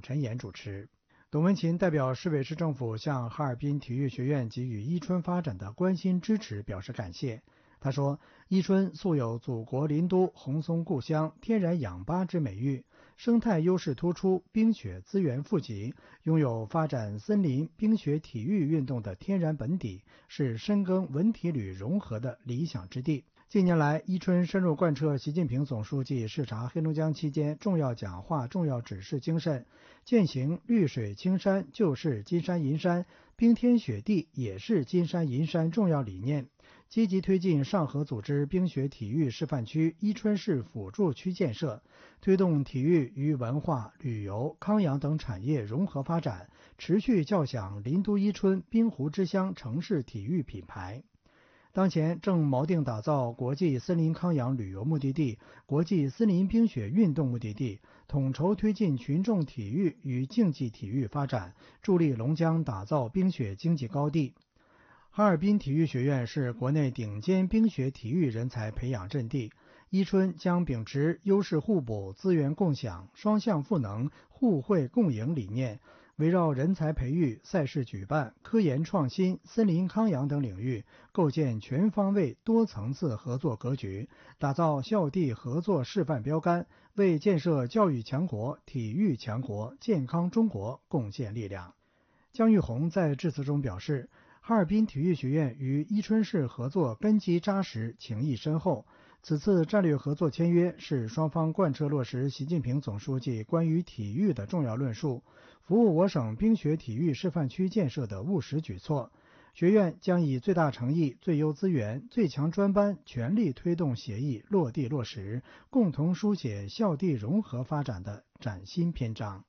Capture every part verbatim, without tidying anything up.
陈岩主持。董文琴代表市委市政府向哈尔滨体育学院给予伊春发展的关心支持表示感谢。他说，伊春素有祖国林都、红松故乡、天然氧吧之美誉，生态优势突出，冰雪资源富集，拥有发展森林、冰雪体育运动的天然本底，是深耕文体旅融合的理想之地。近年来，伊春深入贯彻习近平总书记视察黑龙江期间重要讲话、重要指示精神，践行绿水青山就是金山银山，冰天雪地也是金山银山重要理念，积极推进上合组织冰雪体育示范区伊春市辅助区建设，推动体育与文化、旅游、康养等产业融合发展，持续叫响林都伊春冰湖之乡城市体育品牌。当前正锚定打造国际森林康养旅游目的地、国际森林冰雪运动目的地，统筹推进群众体育与竞技体育发展，助力龙江打造冰雪经济高地。哈尔滨体育学院是国内顶尖冰雪体育人才培养阵地，伊春将秉持优势互补、资源共享、双向赋能、互惠共赢理念，围绕人才培育、赛事举办、科研创新、森林康养等领域，构建全方位多层次合作格局，打造校地合作示范标杆，为建设教育强国、体育强国、健康中国贡献力量。姜育红在致辞中表示，哈尔滨体育学院与伊春市合作根基扎实，情谊深厚。此次战略合作签约是双方贯彻落实习近平总书记关于体育的重要论述，服务我省冰雪体育示范区建设的务实举措。学院将以最大诚意、最优资源、最强专班，全力推动协议落地落实，共同书写校地融合发展的崭新篇章。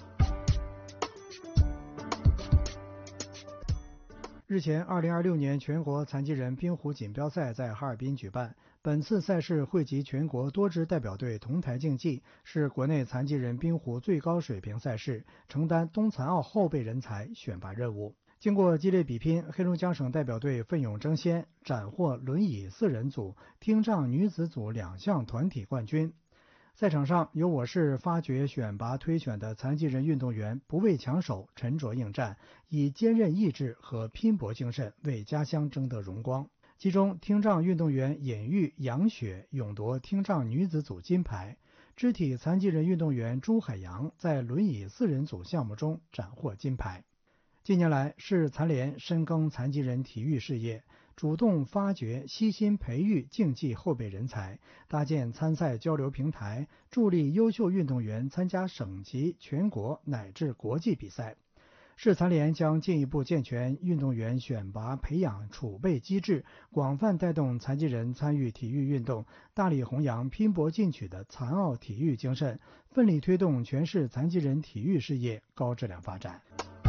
日前，二零二六年全国残疾人冰壶锦标赛在哈尔滨举办。本次赛事汇集全国多支代表队同台竞技，是国内残疾人冰壶最高水平赛事，承担冬残奥后备人才选拔任务。经过激烈比拼，黑龙江省代表队奋勇争先，斩获轮椅四人组、听障女子组两项团体冠军。赛场上，由我市发掘、选拔、推选的残疾人运动员不畏强手，沉着应战，以坚韧意志和拼搏精神为家乡争得荣光。其中，听障运动员尹玉、杨雪勇夺听障女子组金牌，肢体残疾人运动员朱海洋在轮椅四人组项目中斩获金牌。近年来，市残联深耕残疾人体育事业，主动发掘、悉心培育竞技后备人才，搭建参赛交流平台，助力优秀运动员参加省级、全国乃至国际比赛。市残联将进一步健全运动员选拔培养储备机制，广泛带动残疾人参与体育运动，大力弘扬拼搏进取的残奥体育精神，奋力推动全市残疾人体育事业高质量发展。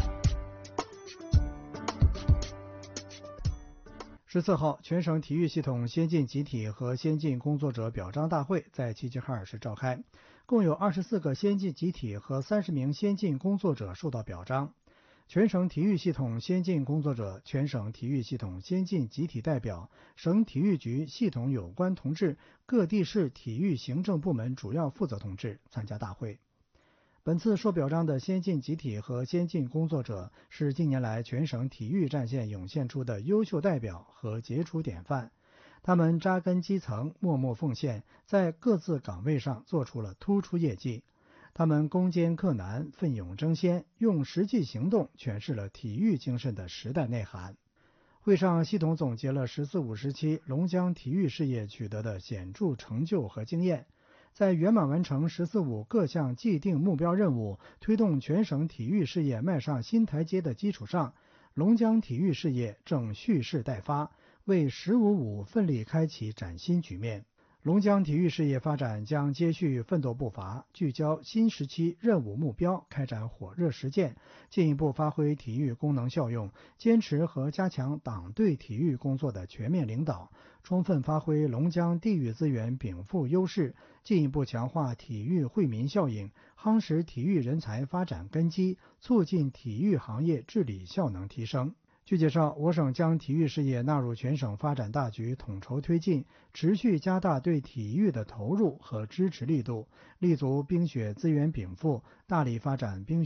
十四号，全省体育系统先进集体和先进工作者表彰大会在齐齐哈尔市召开，共有二十四个先进集体和三十名先进工作者受到表彰。全省体育系统先进工作者、全省体育系统先进集体代表、省体育局系统有关同志、各地市体育行政部门主要负责同志参加大会。本次受表彰的先进集体和先进工作者是近年来全省体育战线涌现出的优秀代表和杰出典范，他们扎根基层，默默奉献，在各自岗位上做出了突出业绩。他们攻坚克难，奋勇争先，用实际行动诠释了体育精神的时代内涵。会上系统总结了“十四五”时期龙江体育事业取得的显著成就和经验，在圆满完成“十四五”各项既定目标任务，推动全省体育事业迈上新台阶的基础上，龙江体育事业正蓄势待发，为“十五五”奋力开启崭新局面。龙江体育事业发展将接续奋斗步伐，聚焦新时期任务目标，开展火热实践，进一步发挥体育功能效用，坚持和加强党对体育工作的全面领导，充分发挥龙江地域资源禀赋优势，进一步强化体育惠民效应，夯实体育人才发展根基，促进体育行业治理效能提升。据介绍，我省将体育事业纳入全省发展大局，统筹推进，持续加大对体育的投入和支持力度，立足冰雪资源禀赋，大力发展冰